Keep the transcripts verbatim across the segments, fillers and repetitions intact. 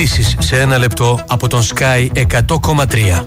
Ειδήσεις σε ένα λεπτό από τον Sky εκατό κόμμα τρία.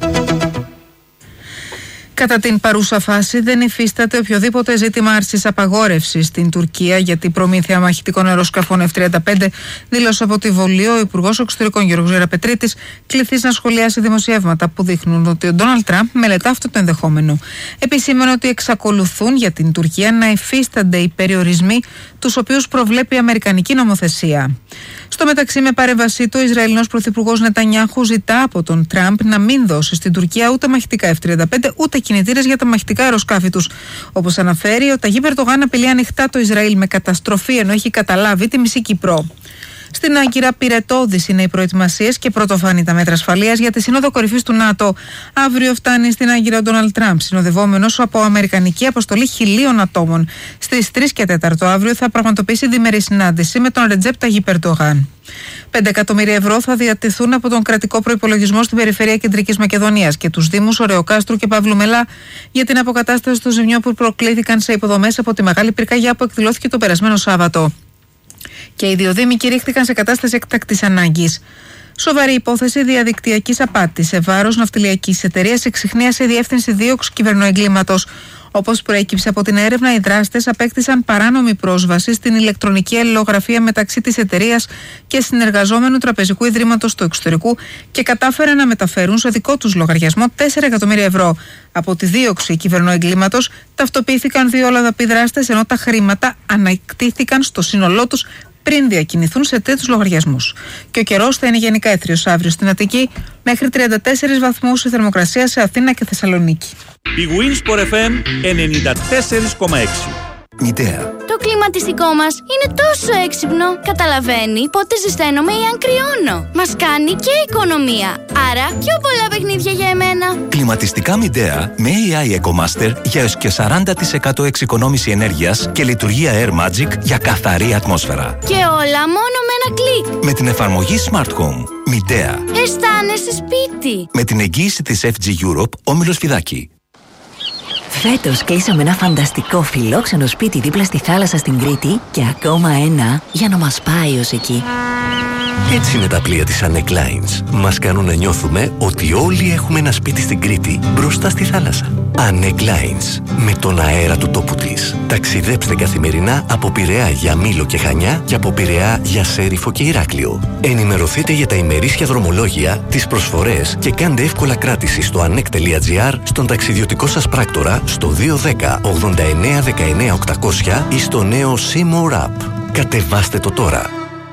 Κατά την παρούσα φάση δεν υφίσταται οποιοδήποτε ζήτημα άρσης απαγόρευσης στην Τουρκία για την προμήθεια μαχητικών αεροσκαφών εφ τριάντα πέντε, δήλωσε από τη Βολή ο Υπουργός Εξωτερικών Γιώργος Γεραπετρίτης, κληθής να σχολιάσει δημοσιεύματα που δείχνουν ότι ο Ντόναλντ Τραμπ μελετά αυτό το ενδεχόμενο. Επισήμανε ότι εξακολουθούν για την Τουρκία να υφίστανται οι περιορισμοί τους οποίους προβλέπει η αμερικανική νομοθεσία. Στο μεταξύ, με παρέμβασή του, ο Ισραηλινός Πρωθυπουργός Νετανιάχου ζητά από τον Τραμπ να μην δώσει στην Τουρκία ούτε μαχητικά εφ τριάντα πέντε ούτε κινητήρες για τα μαχητικά αεροσκάφη τους. Όπως αναφέρει, ο Ταγίπ Ερντογάν απειλεί ανοιχτά το Ισραήλ με καταστροφή, ενώ έχει καταλάβει τη μισή Κύπρο. Στην Άγκυρα, πυρετώδεις είναι οι προετοιμασίες και πρωτοφανή τα μέτρα ασφαλείας για τη Σύνοδο Κορυφής του ΝΑΤΟ. Αύριο φτάνει στην Άγκυρα ο Ντόναλντ Τραμπ, συνοδευόμενος από αμερικανική αποστολή χιλίων ατόμων. Στις τρεις και τέσσερα αύριο θα πραγματοποιήσει διμερή συνάντηση με τον Ρετζέπ Ταγίπ Ερντογάν. πέντε εκατομμύρια ευρώ θα διατεθούν από τον κρατικό προϋπολογισμό στην περιφέρεια Κεντρικής Μακεδονίας και τους Δήμους Ωρεοκάστρου και Παύλου Μελά για την αποκατάσταση των ζημιών που προκλήθηκαν σε υποδομές από τη μεγάλη πυρκαγιά που εκδηλώθηκε το περασμένο Σάββατο. Και οι δύο δήμοι κηρύχθηκαν σε κατάσταση εκτακτής ανάγκης. Σοβαρή υπόθεση διαδικτυακής απάτης σε βάρος ναυτιλιακής εταιρείας εξιχνίασε η Διεύθυνση Δίωξης Κυβερνοεγκλήματος. Όπως προέκυψε από την έρευνα, οι δράστες απέκτησαν παράνομη πρόσβαση στην ηλεκτρονική αλληλογραφία μεταξύ της εταιρείας και συνεργαζόμενου τραπεζικού ιδρύματος του εξωτερικού και κατάφεραν να μεταφέρουν σε δικό τους λογαριασμό τέσσερα εκατομμύρια ευρώ. Από τη δίωξη κυβερνοεγκλήματος ταυτοποιήθηκαν δύο Ολλανδοί δράστες, ενώ τα χρήματα ανακτήθηκαν στο σύνολό τους πριν διακινηθούν σε τέτοιους λογαριασμούς. Και ο καιρός θα είναι γενικά έθριος αύριο στην Αττική, μέχρι τριάντα τέσσερις βαθμούς η θερμοκρασία σε Αθήνα και Θεσσαλονίκη. Η Winsport εφ εμ ενενήντα τέσσερα κόμμα έξι. Μητέα. Το κλιματιστικό μας είναι τόσο έξυπνο. Καταλαβαίνει πότε ζεσταίνομαι ή αν κρυώνω. Μας κάνει και οικονομία. Άρα πιο πολλά παιχνίδια για εμένα. Κλιματιστικά Μητέα με έι άι EcoMaster για έως και σαράντα τοις εκατό εξοικονόμηση ενέργειας και λειτουργία Air Magic για καθαρή ατμόσφαιρα. Και όλα μόνο με ένα κλικ. Με την εφαρμογή Smart Home. Μητέα. Αισθάνεσαι σπίτι. Με την εγγύηση της εφ τζι Europe, Όμιλος Φιδάκη. Φέτος κλείσαμε ένα φανταστικό φιλόξενο σπίτι δίπλα στη θάλασσα στην Κρήτη και ακόμα ένα για να μας πάει ως εκεί. Έτσι είναι τα πλοία της Anec Lines. Μας κάνουν να νιώθουμε ότι όλοι έχουμε ένα σπίτι στην Κρήτη μπροστά στη θάλασσα. Anec Lines. Με τον αέρα του τόπου της. Ταξιδέψτε καθημερινά από Πειραιά για Μήλο και Χανιά και από Πειραιά για Σέριφο και Ηράκλειο. Ενημερωθείτε για τα ημερήσια δρομολόγια, τις προσφορές και κάντε εύκολα κράτηση στο anec τελεία gr, στον ταξιδιωτικό σας πράκτορα, στο δύο ένα μηδέν ογδόντα εννέα δεκαεννέα οκτακόσια ή στο νέο C-More App. Κατεβάστε το τώρα.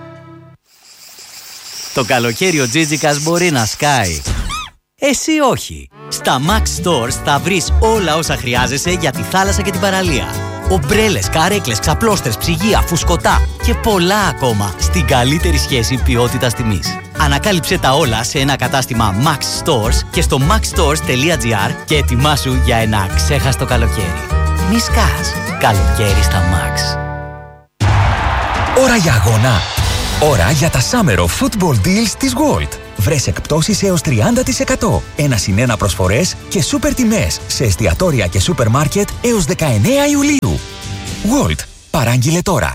Το καλοκαίρι ο Τζίτζικας μπορεί να σκάει. Εσύ όχι. Στα Max Stores θα βρεις όλα όσα χρειάζεσαι για τη θάλασσα και την παραλία. Ομπρέλες, καρέκλες, ξαπλώστρες, ψυγεία, φουσκωτά και πολλά ακόμα στην καλύτερη σχέση ποιότητας τιμής. Ανακάλυψε τα όλα σε ένα κατάστημα Max Stores και στο max stores τελεία gr και ετοιμάσου για ένα ξέχαστο καλοκαίρι. Μη σκάς. Καλοκαίρι στα Max. Ώρα για αγώνα. Ώρα για τα Summer of Football Deals της World. Βρες εκπτώσεις έως τριάντα τοις εκατό. Ένα συν ένα προσφορές και σούπερ τιμές σε εστιατόρια και σούπερ μάρκετ έως δεκαεννέα Ιουλίου. World. Παράγγειλε τώρα.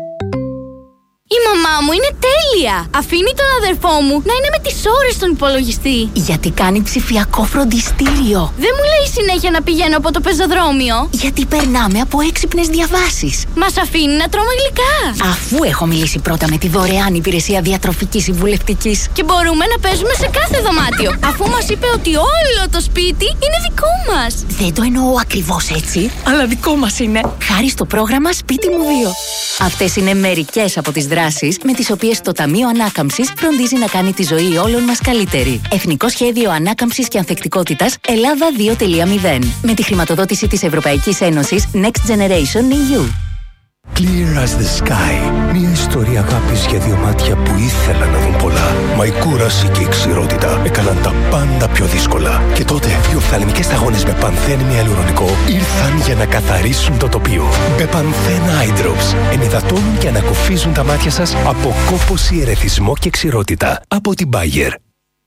Η μαμά μου είναι τέλεια! Αφήνει τον αδερφό μου να είναι με τις ώρες στον υπολογιστή. Γιατί κάνει ψηφιακό φροντιστήριο. Δεν μου λέει συνέχεια να πηγαίνω από το πεζοδρόμιο. Γιατί περνάμε από έξυπνες διαβάσεις. Μας αφήνει να τρώμε γλυκά. Αφού έχω μιλήσει πρώτα με τη δωρεάν υπηρεσία διατροφικής συμβουλευτικής. Και μπορούμε να παίζουμε σε κάθε δωμάτιο. Αφού μας είπε ότι όλο το σπίτι είναι δικό μας. Δεν το εννοώ ακριβώς έτσι, αλλά δικό μας είναι. Χάρη στο πρόγραμμα Σπίτι μου δύο. Αυτές είναι μερικές από τις δράσεις με τις οποίες το Ταμείο Ανάκαμψης φροντίζει να κάνει τη ζωή όλων μας καλύτερη. Εθνικό Σχέδιο Ανάκαμψης και Ανθεκτικότητας Ελλάδα δύο κόμμα μηδέν. Με τη χρηματοδότηση της Ευρωπαϊκής Ένωσης Next Generation ι γιου. Clear as the sky. Μια ιστορία αγάπης για δύο μάτια που ήθελαν να δουν πολλά. Μα η κούραση και η ξηρότητα έκαναν τα πάντα πιο δύσκολα. Και τότε οι οφθαλμικές σταγόνες με πανθένη ιαλουρονικό ήρθαν για να καθαρίσουν το τοπίο. Μπεπανθέν Eye Drops ενυδατώνουν και ανακουφίζουν τα μάτια σας από κόπωση, ερεθισμό και ξηρότητα. Από την Bayer.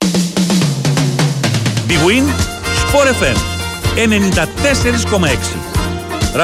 Big Win Sport εφ εμ ενενήντα τέσσερα κόμμα έξι.